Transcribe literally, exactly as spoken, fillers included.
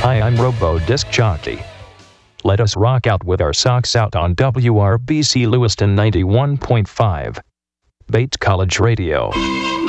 Hi, I'm Robo Disc Jockey. Let us rock out with our socks out on W R B C Lewiston ninety-one point five. Bates College Radio.